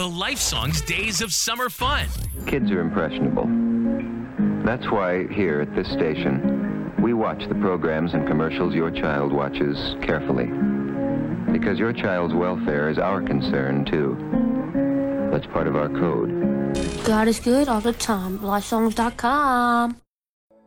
Lifesongs Days of Summer Fun. Kids are impressionable. That's why here at this station, we watch the programs and commercials your child watches carefully. Because your child's welfare is our concern, too. That's part of our code. God is good all the time. Lifesongs.com.